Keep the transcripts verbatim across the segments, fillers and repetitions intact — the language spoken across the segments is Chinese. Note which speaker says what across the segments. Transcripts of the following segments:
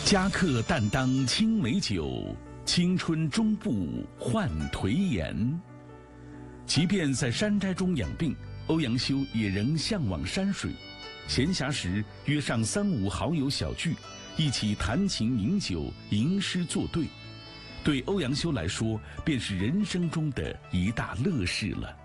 Speaker 1: 佳客担当青梅酒，青春终不换颓颜。即便在山斋中养病，欧阳修也仍向往山水。闲暇时约上三五好友小聚，一起弹琴饮酒，吟诗作对。对欧阳修来说，便是人生中的一大乐事了。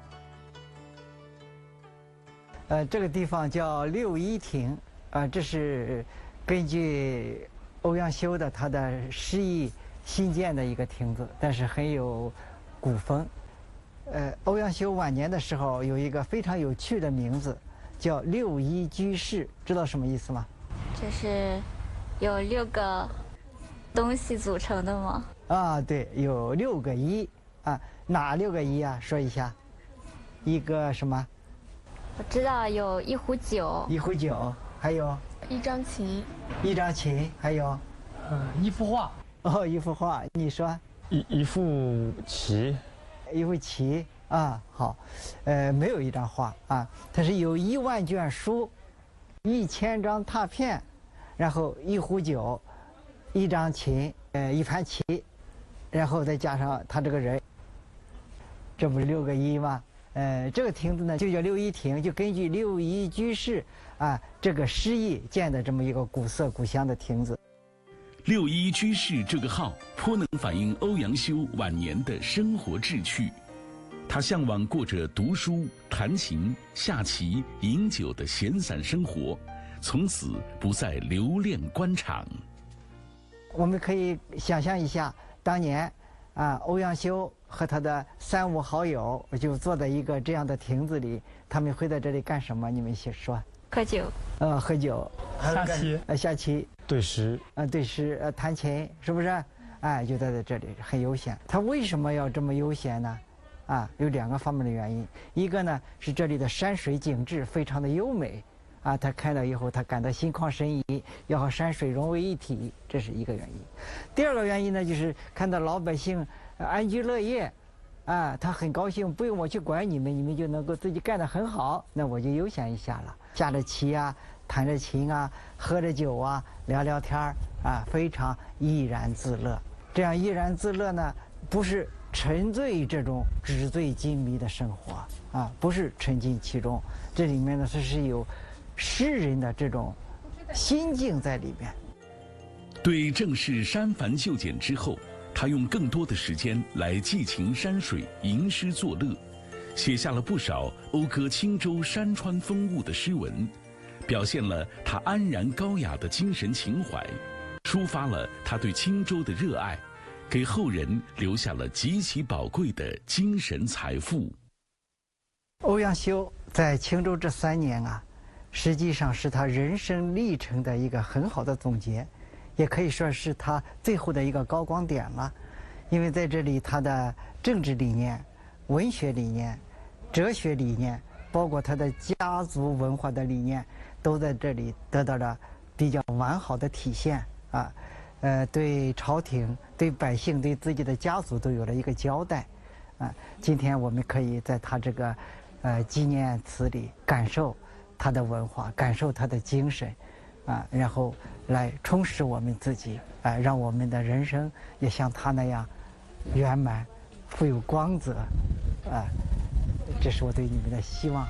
Speaker 2: 呃，这个地方叫六一亭，啊、呃，这是根据欧阳修的他的诗意新建的一个亭子，但是很有古风。呃，欧阳修晚年的时候有一个非常有趣的名字，叫六一居士，知道什么意思吗？
Speaker 3: 就是有六个东西组成的吗？
Speaker 2: 啊，对，有六个一啊，哪六个一啊？说一下，一个什么？
Speaker 3: 我知道有一壶酒，
Speaker 2: 一壶酒，还有
Speaker 4: 一张琴，
Speaker 2: 一张琴，还有，
Speaker 5: 呃，一幅画。
Speaker 2: 哦，一幅画，你说？
Speaker 5: 一一副棋，
Speaker 2: 一副棋啊，好，呃，没有一张画啊，它是有一万卷书，一千张拓片，然后一壶酒，一张琴，呃，一盘棋，然后再加上他这个人，这不是六个一吗？呃，这个亭子呢就叫六一亭，就根据六一居士啊这个诗意建的这么一个古色古香的亭子。
Speaker 1: 六一居士这个号颇能反映欧阳修晚年的生活志趣。他向往过着读书、弹琴、下棋、饮酒的闲散生活，从此不再留恋官场。
Speaker 2: 我们可以想象一下，当年啊，欧阳修和他的三五好友就坐在一个这样的亭子里，他们会在这里干什么？你们先说。
Speaker 3: 喝酒。
Speaker 2: 呃，喝酒。
Speaker 5: 下棋。
Speaker 2: 呃，下棋。
Speaker 5: 对诗。
Speaker 2: 呃，对诗，呃，弹琴，是不是？哎，就待在这里，很悠闲。他为什么要这么悠闲呢？啊，有两个方面的原因。一个呢是这里的山水景致非常的优美，啊，他看到以后他感到心旷神怡，要和山水融为一体，这是一个原因。第二个原因呢，就是看到老百姓安居乐业，啊，他很高兴，不用我去管你们，你们就能够自己干得很好，那我就悠闲一下了，下着棋啊，弹着琴啊，喝着酒啊，聊聊天儿啊，非常怡然自乐。这样怡然自乐呢，不是沉醉这种纸醉金迷的生活啊，不是沉浸其中，这里面呢它是有诗人的这种心境在里面。
Speaker 1: 对正式删繁就简之后，他用更多的时间来寄情山水，吟诗作乐，写下了不少讴歌青州山川风物的诗文，表现了他安然高雅的精神情怀，抒发了他对青州的热爱，给后人留下了极其宝贵的精神财富。
Speaker 2: 欧阳修在青州这三年啊，实际上是他人生历程的一个很好的总结，也可以说是他最后的一个高光点了。因为在这里，他的政治理念、文学理念、哲学理念，包括他的家族文化的理念，都在这里得到了比较完好的体现啊。呃，对朝廷、对百姓、对自己的家族都有了一个交代，啊，今天我们可以在他这个，呃，纪念词里感受他的文化，感受他的精神，啊，然后来充实我们自己，啊，让我们的人生也像他那样圆满、富有光泽，啊，这是我对你们的希望。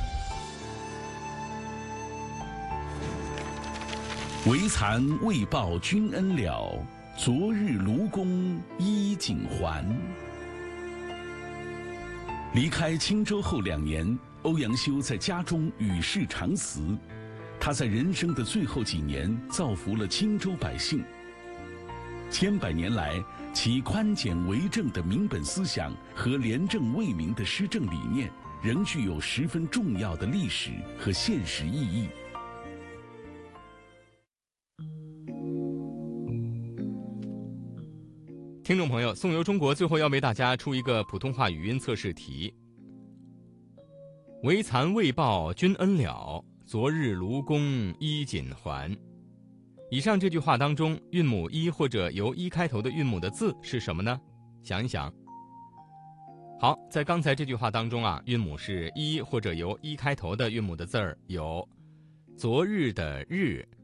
Speaker 1: 唯残未报君恩了，昨日卢公衣锦还。离开青州后两年，欧阳修在家中与世长辞。他在人生的最后几年造福了青州百姓。千百年来，其宽简为政的民本思想和廉政为民的施政理念，仍具有十分重要的历史和现实意义。
Speaker 6: 听众朋友，宋游中国最后要为大家出一个普通话语音测试题。唯残未报君恩了，昨日卢公衣锦还。以上这句话当中，韵母一或者由一开头的韵母的字是什么呢？想一想。好，在刚才这句话当中啊，韵母是一或者由一开头的韵母的字儿有昨日的日